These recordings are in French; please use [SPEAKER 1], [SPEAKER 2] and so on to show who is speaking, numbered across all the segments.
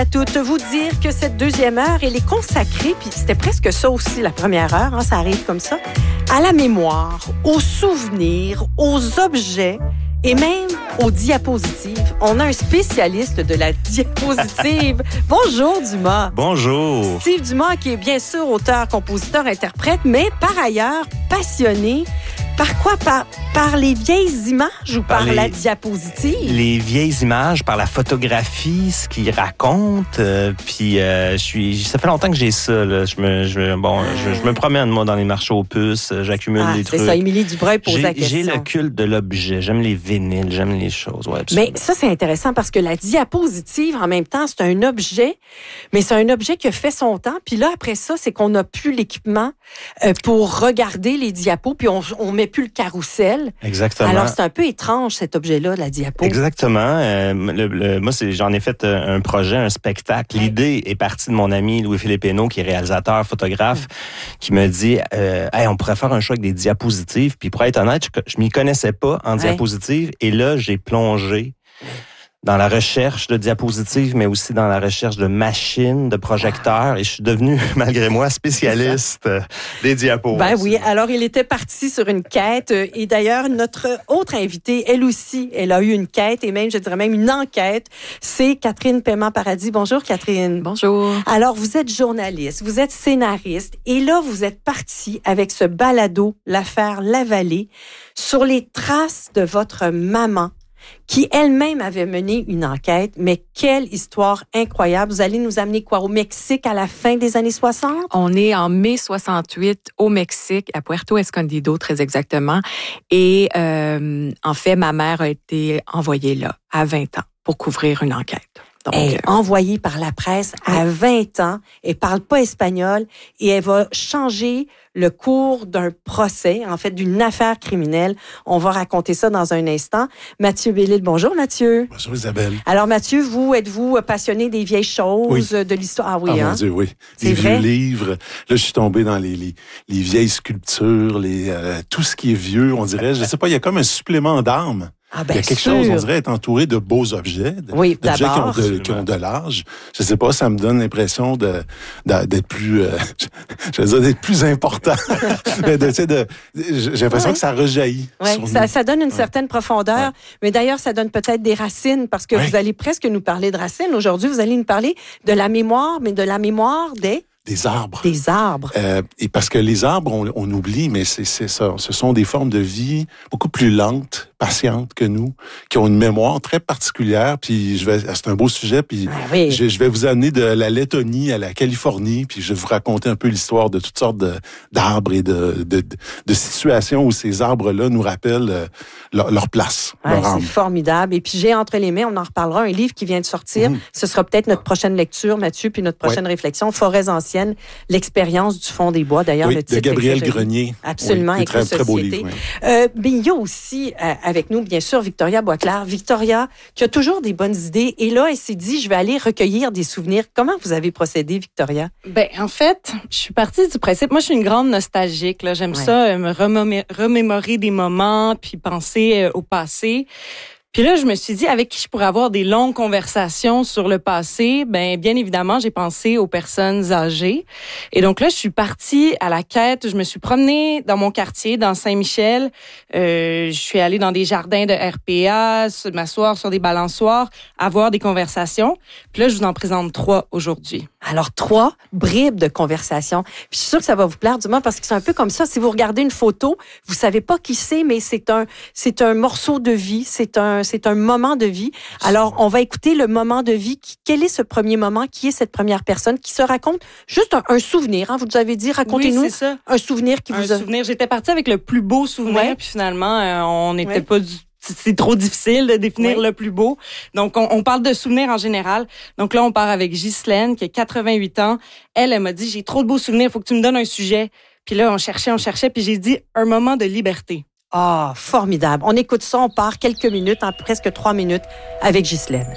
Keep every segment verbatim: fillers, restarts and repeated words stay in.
[SPEAKER 1] À toutes, vous dire que cette deuxième heure, elle est consacrée, puis c'était presque ça aussi la première heure, hein, ça arrive comme ça, à la mémoire, aux souvenirs, aux objets et même aux diapositives. On a un spécialiste de la diapositive. Bonjour Dumas.
[SPEAKER 2] Bonjour.
[SPEAKER 1] Steve Dumas qui est bien sûr auteur, compositeur, interprète, mais par ailleurs passionné. Par quoi? Par, par les vieilles images ou par, par les, la diapositive?
[SPEAKER 2] Les vieilles images, par la photographie, ce qu'ils racontent. Euh, puis, euh, je suis, ça fait longtemps que j'ai ça. Là. Je, me, je, bon, je, je me promène, moi, dans les marchés aux puces. J'accumule
[SPEAKER 1] ah,
[SPEAKER 2] des trucs.
[SPEAKER 1] C'est ça, Émilie Dubreuil pose
[SPEAKER 2] j'ai,
[SPEAKER 1] la question.
[SPEAKER 2] J'ai le culte de l'objet. J'aime les vinyles, j'aime les choses. Ouais,
[SPEAKER 1] mais ça, c'est intéressant parce que la diapositive, en même temps, c'est un objet, mais c'est un objet qui a fait son temps. Puis là, après ça, c'est qu'on n'a plus l'équipement euh, pour regarder les diapos, puis on, on met plus le carrousel.
[SPEAKER 2] Exactement.
[SPEAKER 1] Alors, c'est un peu étrange, cet objet-là, la diapo.
[SPEAKER 2] Exactement. Euh, le, le, moi, c'est, j'en ai fait un projet, un spectacle. Ouais. L'idée est partie de mon ami Louis-Philippe Hénaud, qui est réalisateur, photographe, ouais. qui me dit euh, hey, on pourrait faire un show avec des diapositives. Puis pour être honnête, je, je m'y connaissais pas en ouais. diapositive. Et là, j'ai plongé dans la recherche de diapositives, mais aussi dans la recherche de machines, de projecteurs. Et je suis devenu, malgré moi, spécialiste des diapos.
[SPEAKER 1] Ben oui, alors il était parti sur une quête. Et d'ailleurs, notre autre invitée, elle aussi, elle a eu une quête, et même, je dirais même une enquête. C'est Catherine Paiement-Paradis. Bonjour, Catherine.
[SPEAKER 3] Bonjour.
[SPEAKER 1] Alors, vous êtes journaliste, vous êtes scénariste, et là, vous êtes partie avec ce balado, l'affaire Lavallée, sur les traces de votre maman, qui elle-même avait mené une enquête. Mais quelle histoire incroyable. Vous allez nous amener quoi, au Mexique à la fin des années soixante?
[SPEAKER 3] On est en mai soixante-huit au Mexique, à Puerto Escondido, très exactement. Et euh, en fait, ma mère a été envoyée là, à vingt ans, pour couvrir une enquête.
[SPEAKER 1] Donc, elle est envoyée par la presse à vingt ans. Elle parle pas espagnol et elle va changer le cours d'un procès, en fait, d'une affaire criminelle. On va raconter ça dans un instant. Mathieu Bellil, bonjour Mathieu.
[SPEAKER 4] Bonjour Isabelle.
[SPEAKER 1] Alors Mathieu, vous, êtes-vous passionné des vieilles choses, oui. de l'histoire? Ah oui,
[SPEAKER 4] ah,
[SPEAKER 1] hein?
[SPEAKER 4] mon Dieu, oui.
[SPEAKER 1] C'est
[SPEAKER 4] les
[SPEAKER 1] vrai?
[SPEAKER 4] vieux livres. Là, je suis tombé dans les, les, les vieilles sculptures, les, euh, tout ce qui est vieux, on dirait. Je sais pas, il y a comme un supplément d'âme.
[SPEAKER 1] Ah ben
[SPEAKER 4] il y a quelque
[SPEAKER 1] sûr.
[SPEAKER 4] chose, on dirait, être entouré de beaux objets, de,
[SPEAKER 1] oui,
[SPEAKER 4] d'objets qui ont,
[SPEAKER 1] d'abord.
[SPEAKER 4] de, qui ont de l'âge. Je sais pas, ça me donne l'impression de, de d'être plus, euh, je veux dire, d'être plus important. de, de, de, j'ai l'impression ouais. que ça rejaillit.
[SPEAKER 1] Oui, ça, ça donne une ouais. certaine profondeur, ouais. mais d'ailleurs, ça donne peut-être des racines, parce que ouais. vous allez presque nous parler de racines. Aujourd'hui, vous allez nous parler de la mémoire, mais de la mémoire des...
[SPEAKER 4] Des arbres.
[SPEAKER 1] Des arbres.
[SPEAKER 4] Euh, et parce que les arbres, on, on oublie, mais c'est, c'est ça. Ce sont des formes de vie beaucoup plus lentes, patientes que nous, qui ont une mémoire très particulière. Puis je vais, c'est un beau sujet. Puis
[SPEAKER 1] ah oui.
[SPEAKER 4] je, je vais vous amener de la Lettonie à la Californie. Puis je vais vous raconter un peu l'histoire de toutes sortes de, d'arbres et de, de, de, de situations où ces arbres-là nous rappellent euh, leur, leur place.
[SPEAKER 1] Ouais,
[SPEAKER 4] leur
[SPEAKER 1] c'est
[SPEAKER 4] âme.
[SPEAKER 1] formidable. Et puis j'ai entre les mains, on en reparlera, un livre qui vient de sortir. Mmh. Ce sera peut-être notre prochaine lecture, Mathieu, puis notre prochaine ouais. réflexion. Forêts anciennes. L'expérience du fond des bois, d'ailleurs,
[SPEAKER 4] oui,
[SPEAKER 1] le titre.
[SPEAKER 4] De Gabriel Grenier.
[SPEAKER 1] Absolument,
[SPEAKER 4] oui, très, très beau livre. Oui.
[SPEAKER 1] Euh, mais il y a aussi euh, avec nous, bien sûr, Victoria Boisclair. Victoria, qui a toujours des bonnes idées. Et là, elle s'est dit, je vais aller recueillir des souvenirs. Comment vous avez procédé, Victoria?
[SPEAKER 5] Ben, en fait, je suis partie du principe. Moi, je suis une grande nostalgique. Là. J'aime ouais. ça, euh, me remomé- remémorer des moments, puis penser euh, au passé. Puis là, je me suis dit, avec qui je pourrais avoir des longues conversations sur le passé? Ben, bien évidemment, j'ai pensé aux personnes âgées. Et donc là, je suis partie à la quête. Je me suis promenée dans mon quartier, dans Saint-Michel. Euh, je suis allée dans des jardins de R P A, m'asseoir sur des balançoires, avoir des conversations. Puis là, je vous en présente trois aujourd'hui.
[SPEAKER 1] Alors, trois bribes de conversation. Puis je suis sûre que ça va vous plaire, du moins, parce que c'est un peu comme ça. Si vous regardez une photo, vous savez pas qui c'est, mais c'est un, c'est un morceau de vie. C'est un, c'est un moment de vie. Alors, on va écouter le moment de vie. Quel est ce premier moment? Qui est cette première personne qui se raconte juste un, un souvenir? Hein? Vous nous avez dit, racontez-nous
[SPEAKER 5] oui, c'est ça.
[SPEAKER 1] un souvenir qui
[SPEAKER 5] un
[SPEAKER 1] vous a...
[SPEAKER 5] Un souvenir. J'étais partie avec le plus beau souvenir, ouais. puis finalement, euh, on n'était ouais. pas du c'est trop difficile de définir oui. le plus beau. Donc, on, on parle de souvenirs en général. Donc là, on part avec Ghislaine, qui a quatre-vingt-huit ans. Elle, elle m'a dit, j'ai trop de beaux souvenirs, il faut que tu me donnes un sujet. Puis là, on cherchait, on cherchait, puis j'ai dit, un moment de liberté.
[SPEAKER 1] Ah, formidable. On écoute ça, on part quelques minutes, en presque trois minutes, avec Ghislaine.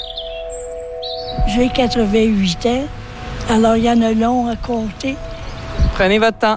[SPEAKER 6] J'ai quatre-vingt-huit ans, alors il y en a long à compter.
[SPEAKER 5] Prenez votre temps.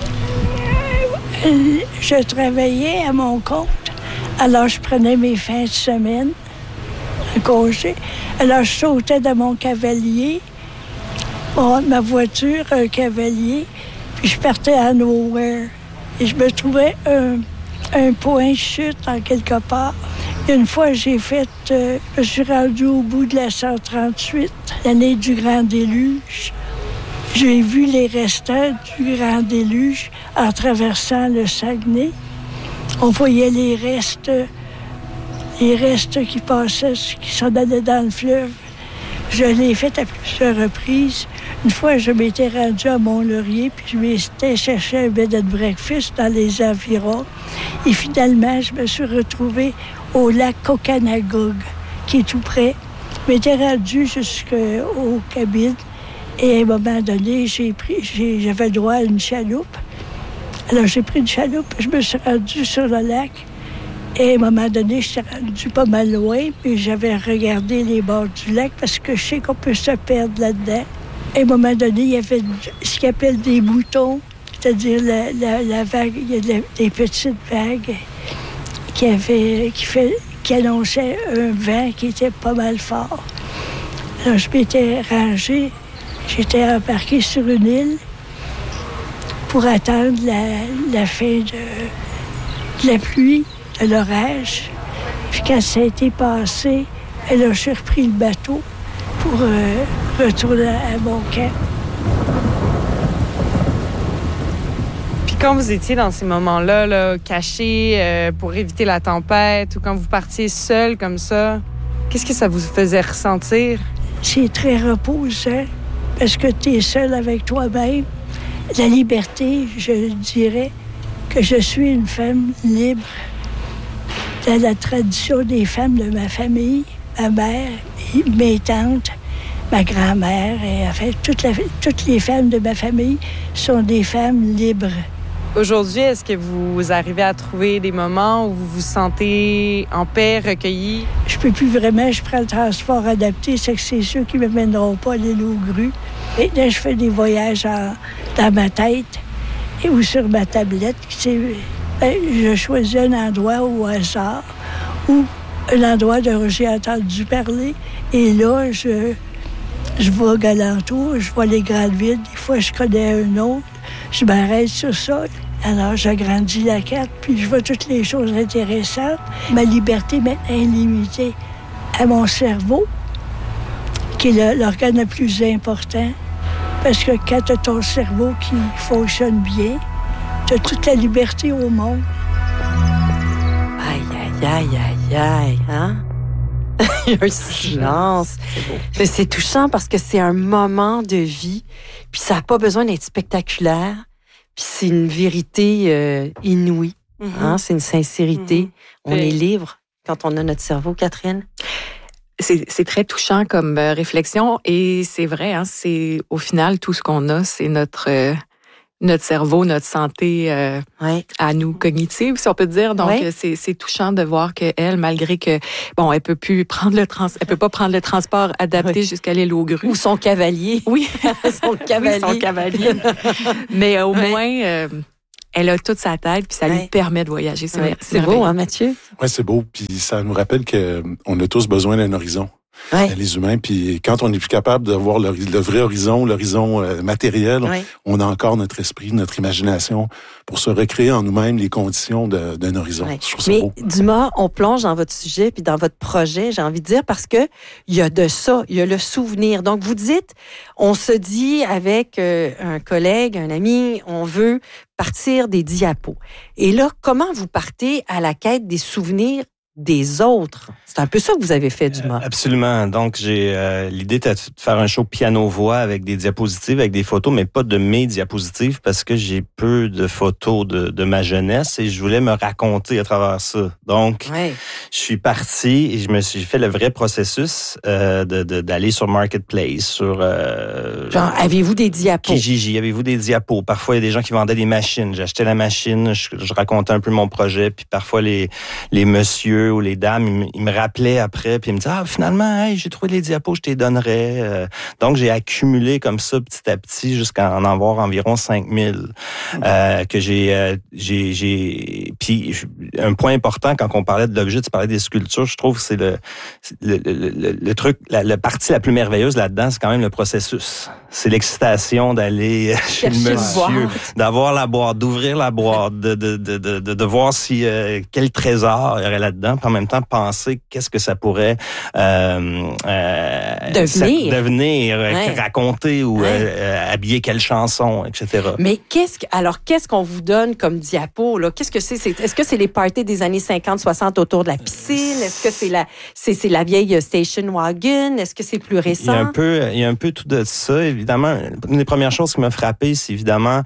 [SPEAKER 6] Je travaillais à mon compte. Alors, je prenais mes fins de semaine. un congé. Alors, je sautais dans mon cavalier, bon, ma voiture, un cavalier, puis je partais à nowhere. Et je me trouvais un, un point de chute en quelque part. Une fois, j'ai fait, euh, je suis rendue au bout de la cent trente-huit, l'année du Grand Déluge. J'ai vu les restants du Grand Déluge en traversant le Saguenay. On voyait les restes, les restes qui passaient, qui s'en allaient dans le fleuve. Je l'ai fait à plusieurs reprises. Une fois, je m'étais rendue à Mont-Laurier, puis je m'étais cherché un bed and breakfast dans les environs. Et finalement, je me suis retrouvée au lac Cocanagog, qui est tout près. Je m'étais rendue jusqu'aux cabines. Et à un moment donné, j'ai pris, j'ai, j'avais droit à une chaloupe. Alors, j'ai pris une chaloupe, je me suis rendue sur le lac. Et à un moment donné, je suis rendue pas mal loin, puis j'avais regardé les bords du lac parce que je sais qu'on peut se perdre là-dedans. Et à un moment donné, il y avait ce qu'ils appellent des moutons, c'est-à-dire la, la, la vague, il y a de, des petites vagues qui, avaient, qui, fait, qui annonçaient un vent qui était pas mal fort. Alors, je m'étais rangée. J'étais embarquée sur une île pour attendre la, la fin de, de la pluie, de l'orage. Puis quand ça a été passé, là, j'ai repris le bateau pour euh, retourner à mon camp.
[SPEAKER 5] Puis quand vous étiez dans ces moments-là, là, cachés euh, pour éviter la tempête, ou quand vous partiez seul comme ça, qu'est-ce que ça vous faisait ressentir?
[SPEAKER 6] C'est très reposant. Parce que tu es seul avec toi-même. La liberté, je dirais que je suis une femme libre. Dans la tradition des femmes de ma famille, ma mère, mes tantes, ma grand-mère, et en fait, toute la, toutes les femmes de ma famille sont des femmes libres.
[SPEAKER 5] Aujourd'hui, est-ce que vous arrivez à trouver des moments où vous vous sentez en paix, recueilli?
[SPEAKER 6] Je peux plus vraiment, je prends le transport adapté, c'est que c'est ceux qui ne me mèneront pas à l'île aux grues. Et là, je fais des voyages en, dans ma tête et ou sur ma tablette. C'est, ben, je choisis un endroit au hasard ou un endroit dont j'ai entendu parler. Et là, je, je vogue alentour, je vois les grandes villes. Des fois, je connais un autre. Je m'arrête sur ça. Alors, j'agrandis la carte, puis je vois toutes les choses intéressantes. Ma liberté maintenant est limitée à mon cerveau, qui est le, l'organe le plus important. Parce que quand tu as ton cerveau qui fonctionne bien, tu as toute la liberté au monde.
[SPEAKER 1] Aïe, aïe, aïe, aïe, aïe, hein? Il y a un silence. C'est, c'est touchant parce que c'est un moment de vie, puis ça n'a pas besoin d'être spectaculaire, puis c'est une vérité euh, inouïe, mm-hmm. hein? C'est une sincérité. Mm-hmm. On Et... est libre quand on a notre cerveau, Catherine.
[SPEAKER 3] C'est, c'est très touchant comme euh, réflexion et c'est vrai, hein, c'est au final tout ce qu'on a, c'est notre euh, notre cerveau, notre santé euh,
[SPEAKER 1] ouais.
[SPEAKER 3] à nous cognitive, si on peut dire. Donc ouais. c'est, c'est touchant de voir que elle, malgré que bon, elle peut plus prendre le trans, elle peut pas prendre le transport adapté oui. jusqu'à l'île aux grues
[SPEAKER 1] ou son cavalier.
[SPEAKER 3] Oui,
[SPEAKER 1] son cavalier.
[SPEAKER 3] Oui, son cavalier. Mais au ouais. moins. Euh, Elle a toute sa tête, puis ça ouais. lui permet de voyager. C'est,
[SPEAKER 1] ouais. c'est beau, hein, Mathieu?
[SPEAKER 4] Oui, c'est beau. Puis ça nous rappelle qu'on a tous besoin d'un horizon.
[SPEAKER 1] Ouais.
[SPEAKER 4] Les humains. Puis quand on n'est plus capable de voir le, le vrai horizon, l'horizon euh, matériel, ouais. on a encore notre esprit, notre imagination pour se recréer en nous-mêmes les conditions de, d'un horizon.
[SPEAKER 1] Ouais.
[SPEAKER 4] Je trouve ça
[SPEAKER 1] Mais
[SPEAKER 4] beau.
[SPEAKER 1] Dumas, on plonge dans votre sujet puis dans votre projet, j'ai envie de dire, parce que il y a de ça, il y a le souvenir. Donc, vous dites, on se dit avec euh, un collègue, un ami, on veut partir des diapos. Et là, comment vous partez à la quête des souvenirs des autres? C'est un peu ça que vous avez fait, Dumas.
[SPEAKER 2] Euh, absolument. Donc, j'ai euh, l'idée était de faire un show piano-voix avec des diapositives, avec des photos, mais pas de mes diapositives parce que j'ai peu de photos de, de ma jeunesse et je voulais me raconter à travers ça. Donc,
[SPEAKER 1] ouais.
[SPEAKER 2] je suis parti et je me suis fait le vrai processus euh, de, de, d'aller sur Marketplace, sur... Euh,
[SPEAKER 1] Genre, avez-vous des diapos?
[SPEAKER 2] Kijiji, avez-vous des diapos? Parfois, il y a des gens qui vendaient des machines. J'achetais la machine, je, je racontais un peu mon projet, puis parfois, les, les messieurs messieurs ou les dames, ils, me- ils me rappelaient après, puis ils me disaient, ah, finalement, hey, j'ai trouvé les diapos, je t'ai donnerais. Euh, donc, j'ai accumulé comme ça, petit à petit, jusqu'à en avoir environ cinq mille. Euh, que j'ai, euh, j'ai, j'ai... Puis, un point important, quand on parlait de l'objet, tu parlais des sculptures, je trouve que c'est le, le, le, le, le truc, la, la partie la plus merveilleuse là-dedans, c'est quand même le processus. C'est l'excitation d'aller chez le
[SPEAKER 1] Chercher une
[SPEAKER 2] monsieur,
[SPEAKER 1] boîte.
[SPEAKER 2] d'avoir la boîte, d'ouvrir la boîte, de, de, de, de, de, de voir si euh, quel trésor il y aurait là-dedans, puis en même temps penser qu'est-ce que ça pourrait euh, euh,
[SPEAKER 1] Devenir.
[SPEAKER 2] ça- devenir, euh,
[SPEAKER 1] Ouais.
[SPEAKER 2] raconter ou
[SPEAKER 1] Ouais.
[SPEAKER 2] euh, euh, habiller quelle chanson, et cetera.
[SPEAKER 1] Mais qu'est-ce que, alors, qu'est-ce qu'on vous donne comme diapo, là? Qu'est-ce que c'est? c'est? Est-ce que c'est les parties des années cinquante, soixante autour de la piscine? Est-ce que c'est la, c'est, c'est la vieille station wagon? Est-ce que c'est plus
[SPEAKER 2] Il y
[SPEAKER 1] récent?
[SPEAKER 2] a un peu, il y a un peu tout de ça, évidemment. Une des premières choses qui m'a frappé, c'est évidemment,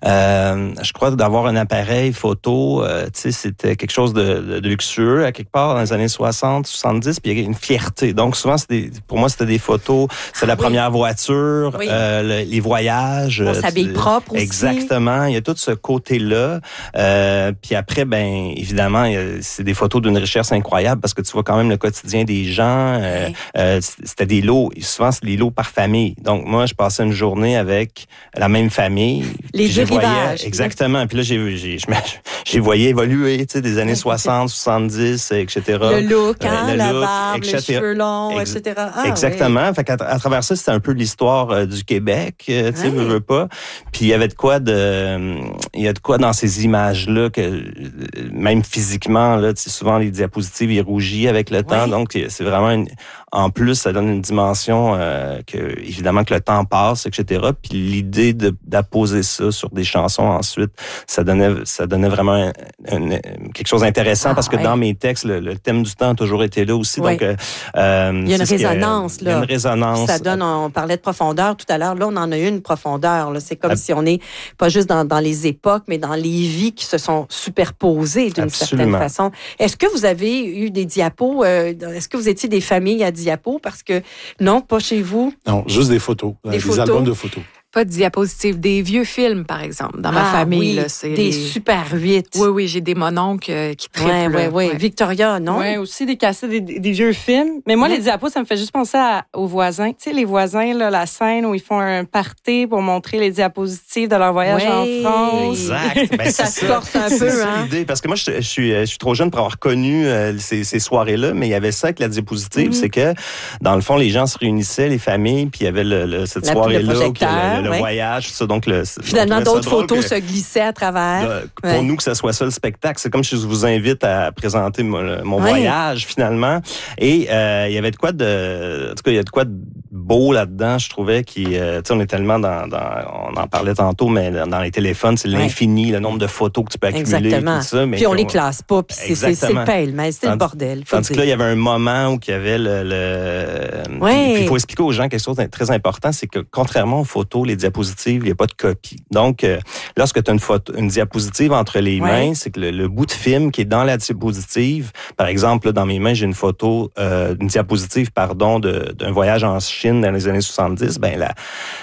[SPEAKER 2] euh, je crois, d'avoir un appareil photo. Euh, tu sais, c'était quelque chose de, de, de luxueux à quelque part dans les années soixante, soixante-dix, puis il y a une fierté. Donc souvent, c'est des, pour moi, c'était des photos. C'est la
[SPEAKER 1] Ah oui.
[SPEAKER 2] première voiture,
[SPEAKER 1] Oui.
[SPEAKER 2] euh, le- les voyages.
[SPEAKER 1] On
[SPEAKER 2] euh,
[SPEAKER 1] s'habille
[SPEAKER 2] tu-
[SPEAKER 1] propre aussi.
[SPEAKER 2] Exactement. Il y a tout ce côté-là. Euh, puis après, ben évidemment, il y a- c'est des photos d'une richesse incroyable parce que tu vois quand même le quotidien des gens. Euh,
[SPEAKER 1] Ouais.
[SPEAKER 2] euh, c'était des lots. Et souvent, c'est des lots par famille. Donc, moi, je passais une journée avec la même famille.
[SPEAKER 1] Les
[SPEAKER 2] Puis je
[SPEAKER 1] deux
[SPEAKER 2] voyais-
[SPEAKER 1] rivages.
[SPEAKER 2] Exactement. Puis là, j'ai, j'ai, je me- j'ai voyé évoluer, tu sais, des années soixante, soixante-dix, et cetera.
[SPEAKER 1] Le look, hein,
[SPEAKER 2] Euh, le
[SPEAKER 1] la
[SPEAKER 2] look,
[SPEAKER 1] barbe,
[SPEAKER 2] et
[SPEAKER 1] les
[SPEAKER 2] cetera.
[SPEAKER 1] cheveux longs,
[SPEAKER 2] Ex-
[SPEAKER 1] et cetera. Ah,
[SPEAKER 2] Exactement. Fait qu'à à travers ça, c'était un peu l'histoire euh, du Québec, euh, tu sais,
[SPEAKER 1] Ouais.
[SPEAKER 2] veux, veux pas. Puis il y avait de quoi de, euh, il y a de quoi dans ces images-là que euh, même physiquement, là, tu sais, souvent les diapositives ils rougissent avec le temps.
[SPEAKER 1] Ouais.
[SPEAKER 2] Donc c'est vraiment une, en plus ça donne une dimension euh, que évidemment que le temps passe, et cetera. Puis l'idée de d'apposer ça sur des chansons ensuite, ça donnait ça donnait vraiment un- un- quelque chose d'intéressant
[SPEAKER 1] Ah,
[SPEAKER 2] parce que
[SPEAKER 1] ouais.
[SPEAKER 2] dans mes textes, le, le thème du temps a toujours été là aussi.
[SPEAKER 1] Ouais.
[SPEAKER 2] Donc euh, euh,
[SPEAKER 1] Il y a une
[SPEAKER 2] c'est ce que-
[SPEAKER 1] résonance,
[SPEAKER 2] Il y a
[SPEAKER 1] là.
[SPEAKER 2] une résonance.
[SPEAKER 1] Ça donne, on parlait de profondeur tout à l'heure. Là, on en a eu une profondeur. Là. C'est comme
[SPEAKER 2] Ab-
[SPEAKER 1] si on est pas juste dans, dans les époques, mais dans les vies qui se sont superposées d'une certaine
[SPEAKER 2] Absolument.
[SPEAKER 1] façon. Est-ce que vous avez eu des diapos? euh, est-ce que vous étiez des familles à diapos? Parce que non, pas chez vous.
[SPEAKER 4] Non, juste des photos,
[SPEAKER 1] Des
[SPEAKER 4] euh, des
[SPEAKER 1] photos.
[SPEAKER 4] albums de photos.
[SPEAKER 3] Pas de diapositives, des vieux films, par exemple. Dans ma
[SPEAKER 1] Ah,
[SPEAKER 3] famille,
[SPEAKER 1] oui,
[SPEAKER 3] là, c'est
[SPEAKER 1] des
[SPEAKER 3] les-
[SPEAKER 1] Super huit.
[SPEAKER 3] Oui, oui, j'ai des mononcles euh, qui triplent.
[SPEAKER 1] Oui, oui,
[SPEAKER 3] là.
[SPEAKER 1] oui.
[SPEAKER 3] Ouais.
[SPEAKER 1] Victoria, non?
[SPEAKER 5] Ouais, aussi des cassettes, des, des vieux films. Mais moi,
[SPEAKER 1] Ouais.
[SPEAKER 5] les diapos, ça me fait juste penser à- aux voisins. Tu sais, les voisins, là, la scène où ils font un party pour montrer les diapositives de leur voyage
[SPEAKER 1] Ouais.
[SPEAKER 5] en France.
[SPEAKER 2] Exact. Ben,
[SPEAKER 1] Ça
[SPEAKER 2] c'est
[SPEAKER 1] se corse un
[SPEAKER 2] C'est
[SPEAKER 1] peu,
[SPEAKER 2] ça
[SPEAKER 1] hein?
[SPEAKER 2] l'idée. Parce que moi, je, je suis, je suis trop jeune pour avoir connu euh, ces, ces soirées-là, mais il y avait ça avec la diapositive,
[SPEAKER 1] Mhm.
[SPEAKER 2] c'est que, dans le fond, les gens se réunissaient, les familles, puis il y avait le, le- cette
[SPEAKER 1] La-
[SPEAKER 2] soirée-là,
[SPEAKER 1] le
[SPEAKER 2] où il y a
[SPEAKER 1] projecteur,
[SPEAKER 2] le, le
[SPEAKER 1] ouais.
[SPEAKER 2] voyage, tout ça. Donc, le,
[SPEAKER 1] Finalement,
[SPEAKER 2] on trouvait ça
[SPEAKER 1] d'autres
[SPEAKER 2] drôle
[SPEAKER 1] photos
[SPEAKER 2] que-
[SPEAKER 1] se glissaient à travers.
[SPEAKER 2] de- pour
[SPEAKER 1] Ouais.
[SPEAKER 2] nous que ça soit ça le spectacle. C'est comme si je vous invite à présenter mon, le- mon
[SPEAKER 1] Ouais.
[SPEAKER 2] voyage finalement. Et euh, il y avait de quoi de, en tout cas il y a de quoi de beau là-dedans. Je trouvais qui, euh, tu sais, on est tellement dans, dans, on en parlait tantôt, mais dans les téléphones, c'est
[SPEAKER 1] Ouais.
[SPEAKER 2] l'infini, le nombre de photos que tu peux accumuler,
[SPEAKER 1] Exactement.
[SPEAKER 2] tout ça. Mais
[SPEAKER 1] Puis on
[SPEAKER 2] qu'on-
[SPEAKER 1] les classe pas, puis c'est, c'est, c'est le
[SPEAKER 2] Exactement.
[SPEAKER 1] pêle, mais c'est le
[SPEAKER 2] Tandis-
[SPEAKER 1] bordel. Faut
[SPEAKER 2] Tandis que
[SPEAKER 1] dire.
[SPEAKER 2] là, il y avait un moment où il y avait le... le...
[SPEAKER 1] Ouais.
[SPEAKER 2] Puis il faut expliquer aux gens quelque chose de très important, c'est que contrairement aux photos, les diapositives, il n'y a pas de copie. Donc, euh, lorsque tu as une, photo, une diapositive entre les
[SPEAKER 1] Ouais.
[SPEAKER 2] mains, c'est que le, le bout de film qui est dans la diapositive, par exemple, là, dans mes mains, j'ai une photo, euh, une diapositive, pardon, de, d'un voyage en Chine dans les années soixante-dix. Ben la,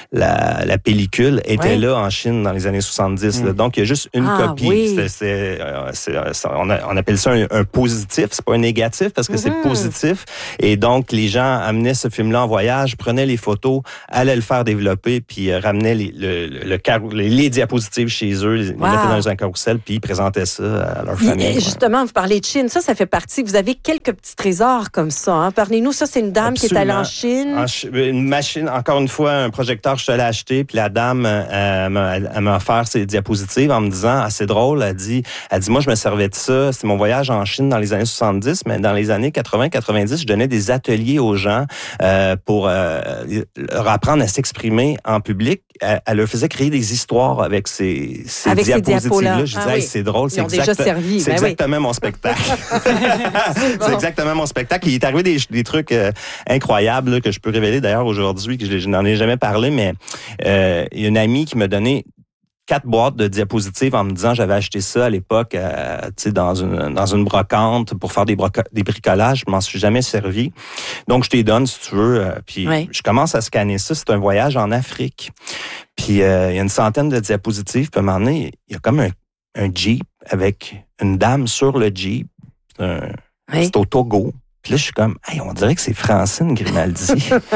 [SPEAKER 2] la, la pellicule était
[SPEAKER 1] Ouais.
[SPEAKER 2] là en Chine dans les années soixante-dix. Là. Donc, il y a juste une
[SPEAKER 1] Ah,
[SPEAKER 2] copie.
[SPEAKER 1] oui.
[SPEAKER 2] C'est, c'est, euh, c'est, euh, c'est- on, a- on appelle ça un, un positif. C'est pas un négatif parce que c'est
[SPEAKER 1] Mhm.
[SPEAKER 2] positif. Et donc, les gens amenaient ce film-là en voyage, prenaient les photos, allaient le faire développer, puis euh, ramenaient les, le, le, le carou- les, les diapositives chez eux, les, les
[SPEAKER 1] Wow.
[SPEAKER 2] mettaient dans un carrousel, puis ils présentaient ça à leur
[SPEAKER 1] Puis,
[SPEAKER 2] famille.
[SPEAKER 1] euh,
[SPEAKER 2] ouais.
[SPEAKER 1] justement, vous parlez de Chine, ça, ça fait partie. Vous avez quelques petits trésors comme ça. Hein? Parlez-nous, ça, c'est une dame qui est allée en Chine.
[SPEAKER 2] En Chi- une machine, encore une fois, un projecteur, je te l'ai acheté, puis la dame, euh, elle m'a, elle m'a offert ses diapositives en me disant, ah, c'est drôle, elle dit, elle dit, moi, je me servais de ça, c'était mon voyage en Chine dans les années soixante-dix, mais dans les années quatre-vingts quatre-vingt-dix, je donnais des ateliers aux gens euh, pour euh, leur apprendre à s'exprimer en public. Elle, elle leur faisait créer des histoires avec ces, ces
[SPEAKER 1] Avec ces
[SPEAKER 2] diapositives-là.
[SPEAKER 1] diapos-là.
[SPEAKER 2] Je disais,
[SPEAKER 1] Ah
[SPEAKER 2] hey,
[SPEAKER 1] oui.
[SPEAKER 2] c'est drôle,
[SPEAKER 1] Ils
[SPEAKER 2] c'est
[SPEAKER 1] ont déjà
[SPEAKER 2] exact-
[SPEAKER 1] servi,
[SPEAKER 2] c'est
[SPEAKER 1] ben oui.
[SPEAKER 2] exactement mon spectacle.
[SPEAKER 1] bon.
[SPEAKER 2] C'est exactement mon spectacle. Il est arrivé des, des trucs euh, incroyables là, que je peux révéler d'ailleurs aujourd'hui, que je, je n'en ai jamais parlé, mais euh, il y a une amie qui m'a donné quatre boîtes de diapositives en me disant j'avais acheté ça à l'époque euh, tu sais dans une dans une brocante pour faire des broca- des bricolages, je m'en suis jamais servi. Donc je t'ai donne si tu veux euh, puis
[SPEAKER 1] Ouais.
[SPEAKER 2] je commence à scanner ça, c'est un voyage en Afrique. Puis euh, il y a une centaine de diapositives, puis à un moment donné, il y a comme un un Jeep avec une dame sur le Jeep, un
[SPEAKER 1] Oui.
[SPEAKER 2] C'est au Togo. Puis là, je suis comme, hey, on dirait que c'est Francine Grimaldi.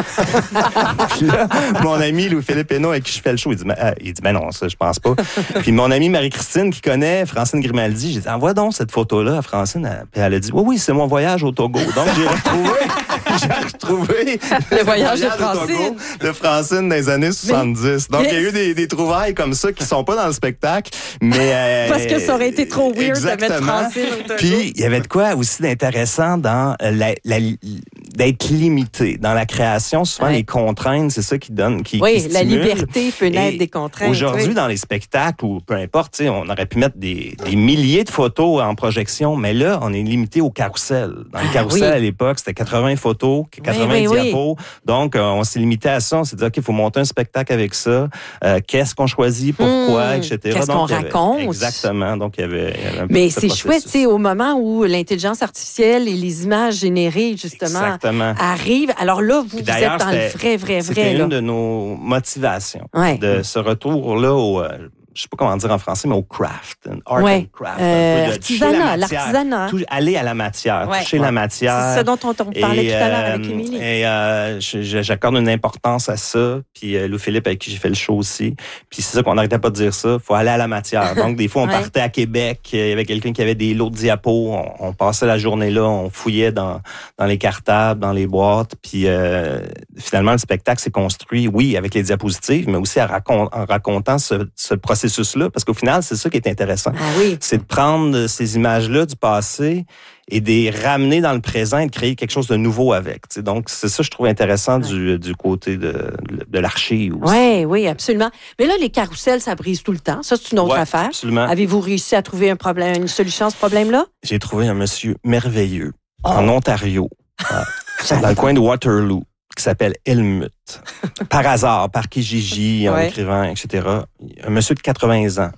[SPEAKER 2] Puis là, mon ami Louis-Philippe Hénault, avec qui je fais le show, il dit, ben, euh, il dit, ben non, ça, je pense pas. Puis mon amie Marie-Christine, qui connaît Francine Grimaldi, j'ai dit, envoie donc cette photo-là à Francine. Puis elle a dit, oui, oui, c'est mon voyage au Togo. Donc, j'ai retrouvé, j'ai retrouvé
[SPEAKER 1] le voyage de
[SPEAKER 2] au
[SPEAKER 1] Francine.
[SPEAKER 2] Togo de Francine dans les années soixante-dix. Donc, il y a eu des, des trouvailles comme ça qui sont pas dans le spectacle, mais... Euh,
[SPEAKER 1] Parce que ça aurait été trop weird
[SPEAKER 2] exactement.
[SPEAKER 1] de mettre Francine au Togo.
[SPEAKER 2] Puis, il y avait de quoi aussi d'intéressant dans la, la, d'être limité. Dans la création, souvent,
[SPEAKER 1] ouais.
[SPEAKER 2] les contraintes, c'est ça qui donne, qui,
[SPEAKER 1] oui,
[SPEAKER 2] qui
[SPEAKER 1] la
[SPEAKER 2] stimule.
[SPEAKER 1] liberté peut naître
[SPEAKER 2] Et
[SPEAKER 1] des contraintes.
[SPEAKER 2] Aujourd'hui,
[SPEAKER 1] oui.
[SPEAKER 2] dans les spectacles, ou peu importe, on aurait pu mettre des, des milliers de photos en projection, mais là, on est limité au carrousel. Dans le
[SPEAKER 1] ah,
[SPEAKER 2] carrousel,
[SPEAKER 1] oui.
[SPEAKER 2] à l'époque, c'était quatre-vingts photos, quatre-vingts
[SPEAKER 1] oui, oui,
[SPEAKER 2] diapos.
[SPEAKER 1] Oui.
[SPEAKER 2] Donc, euh, on s'est limité à ça. On s'est dit, OK, il faut monter un spectacle avec ça. Euh, qu'est-ce qu'on choisit, pourquoi,
[SPEAKER 1] mmh,
[SPEAKER 2] et cetera.
[SPEAKER 1] Qu'est-ce
[SPEAKER 2] Donc,
[SPEAKER 1] qu'on
[SPEAKER 2] avait,
[SPEAKER 1] raconte.
[SPEAKER 2] Exactement. Donc, il y avait, il y avait un
[SPEAKER 1] Mais
[SPEAKER 2] peu
[SPEAKER 1] c'est
[SPEAKER 2] ce
[SPEAKER 1] chouette, tu sais, au moment où l'intelligence artificielle et les images générées, justement,
[SPEAKER 2] Exactement.
[SPEAKER 1] arrivent. Alors là, vous, vous êtes dans le vrai, vrai, vrai.
[SPEAKER 2] C'était
[SPEAKER 1] là.
[SPEAKER 2] une de nos motivations.
[SPEAKER 1] Ouais.
[SPEAKER 2] De ce retour-là au... Euh, je sais pas comment dire en français, mais au craft, art
[SPEAKER 1] ouais.
[SPEAKER 2] and craft.
[SPEAKER 1] Euh,
[SPEAKER 2] un peu de
[SPEAKER 1] artisanat, l'artisanat.
[SPEAKER 2] Tou- aller à la matière,
[SPEAKER 1] ouais.
[SPEAKER 2] toucher
[SPEAKER 1] ouais.
[SPEAKER 2] la matière.
[SPEAKER 1] C'est ce dont on, on parlait
[SPEAKER 2] et,
[SPEAKER 1] tout à l'heure
[SPEAKER 2] euh,
[SPEAKER 1] avec Émilie.
[SPEAKER 2] Et euh, je, j'accorde une importance à ça. Puis euh, Louis-Philippe, avec qui j'ai fait le show aussi. Puis c'est ça qu'on n'arrêtait pas de dire ça. Faut aller à la matière. Donc, des fois, on ouais. partait à Québec. Il y avait quelqu'un qui avait des lots de diapos. On, on passait la journée là. On fouillait dans, dans les cartables, dans les boîtes. Puis euh, finalement, le spectacle s'est construit, oui, avec les diapositives, mais aussi en, racont- en racontant ce, ce processus-là. Parce qu'au final, c'est ça qui est intéressant.
[SPEAKER 1] Ah oui.
[SPEAKER 2] C'est de prendre ces images-là du passé et de les ramener dans le présent et de créer quelque chose de nouveau avec. T'sais. Donc, c'est ça que je trouve intéressant ouais. du, du côté de, de l'archive aussi.
[SPEAKER 1] Oui, oui, absolument. Mais là, les carousels, ça brise tout le temps. Ça, c'est une autre
[SPEAKER 2] ouais,
[SPEAKER 1] affaire.
[SPEAKER 2] Absolument.
[SPEAKER 1] Avez-vous réussi à trouver un problème, une solution à ce problème-là?
[SPEAKER 2] J'ai trouvé un monsieur merveilleux
[SPEAKER 1] oh.
[SPEAKER 2] en Ontario, dans le coin de Waterloo, qui s'appelle Helmut. Par hasard, par Kijiji, en ouais. écrivant, et cetera. Un monsieur de quatre-vingts ans,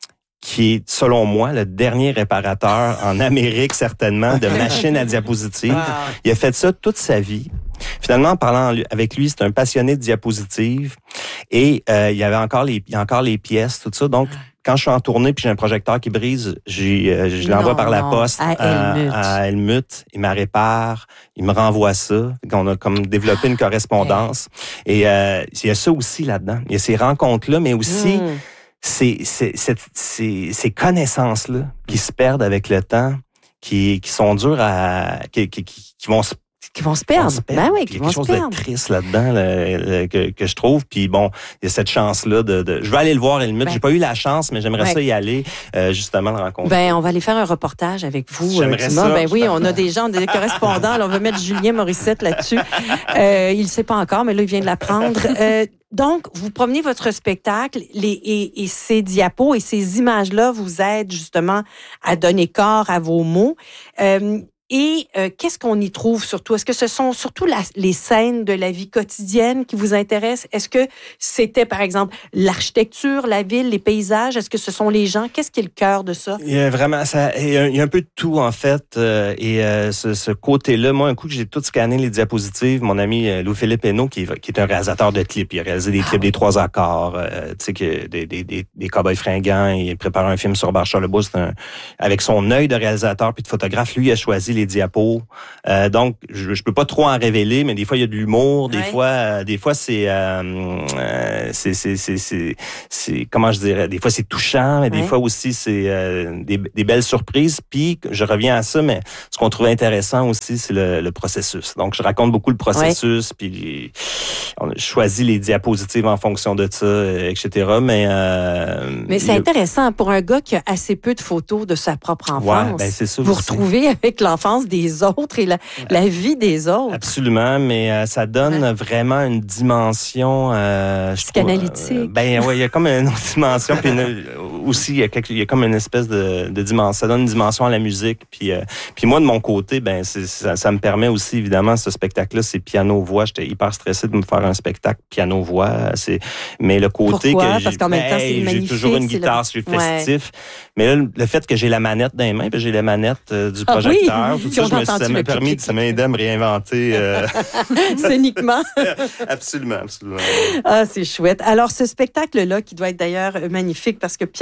[SPEAKER 2] qui est, selon moi, le dernier réparateur en Amérique, certainement, de machines à diapositives. Wow. Il a fait ça toute sa vie. Finalement, en parlant avec lui, c'est un passionné de diapositives. Et euh, il y avait encore les, il y a encore les pièces, tout ça. Donc, quand je suis en tournée puis j'ai un projecteur qui brise, j'ai, euh, je l'envoie non, par la poste
[SPEAKER 1] à,
[SPEAKER 2] à,
[SPEAKER 1] Helmut.
[SPEAKER 2] à Helmut. Il me répare, il me renvoie ça. On a comme développé une correspondance. Et euh, il y a ça aussi là-dedans. Il y a ces rencontres-là, mais aussi mm. ces, ces, ces, ces, ces connaissances-là qui se perdent avec le temps, qui, qui sont dures à... qui, qui, qui vont se
[SPEAKER 1] qui vont se perdre. Se perdre. Ben oui, qui vont se perdre.
[SPEAKER 2] Il y a quelque chose de triste là-dedans là, là, que, que je trouve. Puis bon, il y a cette chance-là de... de... Je vais aller le voir, Helmut. Ben. J'ai pas eu la chance, mais j'aimerais ouais. ça y aller, euh, justement, le rencontrer.
[SPEAKER 1] Ben, on va aller faire un reportage avec vous,
[SPEAKER 2] j'aimerais
[SPEAKER 1] Thomas.
[SPEAKER 2] Ça,
[SPEAKER 1] ben oui, on a des gens, des correspondants. Là, on va mettre Julien Morissette là-dessus. Euh, il ne sait pas encore, mais là, il vient de l'apprendre. Euh, donc, vous promenez votre spectacle les, et, et ces diapos et ces images-là vous aident justement à donner corps à vos mots. Euh, Et euh, qu'est-ce qu'on y trouve surtout? Est-ce que ce sont surtout la, les scènes de la vie quotidienne qui vous intéressent? Est-ce que c'était, par exemple, l'architecture, la ville, les paysages? Est-ce que ce sont les gens? Qu'est-ce qui est le cœur de ça?
[SPEAKER 2] Il y a vraiment, ça, il y a, il y a un peu de tout, en fait. Euh, et euh, ce, ce côté-là, moi, un coup que j'ai tout scanné les diapositives, mon ami euh, Louis-Philippe Hénault, qui, qui est un réalisateur de clips, il a réalisé des clips des Trois Accords, euh, tu sais, que des, des, des, des Cowboys fringants, il prépare un film sur Bar-Charlebois, c'est un, avec son œil de réalisateur puis de photographe, lui, il a choisi les diapos. Euh, donc, je, je peux pas trop en révéler, mais des fois, il y a de l'humour. Des ouais. fois, euh, des fois, c'est, euh, euh, c'est, c'est, c'est, c'est, c'est, comment je dirais, des fois, c'est touchant, mais ouais. des fois aussi, c'est euh, des, des belles surprises. Puis, je reviens à ça, mais ce qu'on trouve intéressant aussi, c'est le, le processus. Donc, je raconte beaucoup le processus, ouais. puis on a choisi les diapositives en fonction de ça, et cetera. Mais, euh,
[SPEAKER 1] mais c'est intéressant pour un gars qui a assez peu de photos de sa propre enfance.
[SPEAKER 2] Ouais, ben c'est ça
[SPEAKER 1] vous
[SPEAKER 2] aussi.
[SPEAKER 1] Retrouvez avec l'enfance des autres et la, la vie des autres.
[SPEAKER 2] Absolument, mais euh, ça donne ouais. vraiment une dimension euh,
[SPEAKER 1] psychanalytique.
[SPEAKER 2] Euh, ben ouais, il y a comme une autre dimension, puis une, aussi il y, a quelque, il y a comme une espèce de, de dimension. Ça donne une dimension à la musique, puis euh, puis moi de mon côté, ben c'est, ça, ça me permet aussi évidemment ce spectacle-là, c'est piano voix. J'étais hyper stressé de me faire un spectacle piano voix. C'est mais le côté
[SPEAKER 1] Pourquoi?
[SPEAKER 2] que j'ai,
[SPEAKER 1] parce qu'en même temps c'est
[SPEAKER 2] hey,
[SPEAKER 1] magnifique.
[SPEAKER 2] J'ai toujours une guitare, je suis festif. Ouais. Mais là, le fait que j'ai la manette dans les mains, ben j'ai la manette euh, du projecteur.
[SPEAKER 1] Ah oui?
[SPEAKER 2] Tout ça, je me, ça m'a permis, ça m'a aidé à me réinventer. Euh...
[SPEAKER 1] Scéniquement.
[SPEAKER 2] Absolument, absolument.
[SPEAKER 1] Ah, c'est chouette. Alors, ce spectacle-là, qui doit être d'ailleurs magnifique parce que piano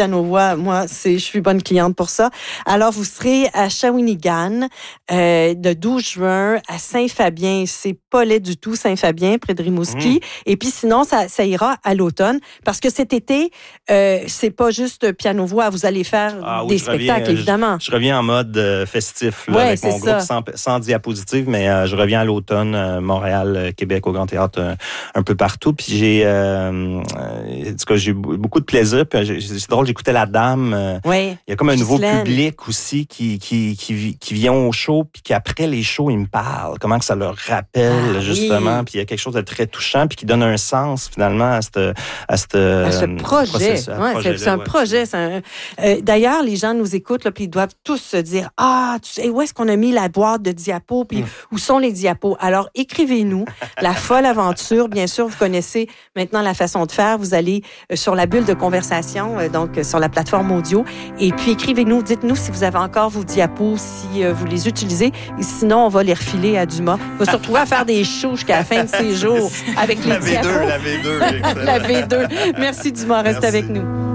[SPEAKER 1] piano-voix, moi, c'est, je suis bonne cliente pour ça. Alors, vous serez à Shawinigan, euh, de douze juin à Saint-Fabien. C'est pas laid du tout, Saint-Fabien, près de Rimouski. Mmh. Et puis, sinon, ça, ça ira à l'automne. Parce que cet été, euh, c'est pas juste piano-voix. Vous allez faire
[SPEAKER 2] ah, oui,
[SPEAKER 1] des spectacles,
[SPEAKER 2] reviens,
[SPEAKER 1] évidemment.
[SPEAKER 2] Je, je reviens en mode euh, festif, là,
[SPEAKER 1] ouais,
[SPEAKER 2] avec mon
[SPEAKER 1] ça.
[SPEAKER 2] groupe sans, sans diapositive, mais euh, je reviens à l'automne, euh, Montréal, euh, Québec, au Grand Théâtre, euh, un peu partout. Puis j'ai, euh, euh, en tout cas, j'ai eu beaucoup de plaisir. Puis j'ai, c'est drôle, j'écoutais La Dame. Euh,
[SPEAKER 1] oui.
[SPEAKER 2] Il y a comme un
[SPEAKER 1] Ghislaine.
[SPEAKER 2] nouveau public aussi qui qui qui, qui vient au show, puis qu'après les shows, ils me parlent. Comment que ça leur rappelle, ah, justement. Oui. Puis il y a quelque chose de très touchant, puis qui donne un sens, finalement, à cette... À, cette,
[SPEAKER 1] à ce projet.
[SPEAKER 2] Process,
[SPEAKER 1] ouais,
[SPEAKER 2] projet
[SPEAKER 1] c'est, c'est un
[SPEAKER 2] ouais.
[SPEAKER 1] projet. C'est un, euh, d'ailleurs, les gens nous écoutent, là, puis ils doivent tous se dire, ah, tu sais, où est-ce qu'on a mis la boîte de diapos, puis mm. où sont les diapos? Alors, écrivez-nous. La folle aventure, bien sûr, vous connaissez maintenant la façon de faire. Vous allez euh, sur la bulle de conversation, euh, donc euh, sur la plateforme audio, et puis écrivez-nous, dites-nous si vous avez encore vos diapos, si euh, vous les utilisez, et sinon, on va les refiler à Dumas. On va se retrouver à faire des shows jusqu'à la fin de ces jours avec les
[SPEAKER 2] la
[SPEAKER 1] diapos.
[SPEAKER 2] V deux, la V deux,
[SPEAKER 1] la V deux. Merci Dumas, reste Merci. Avec nous.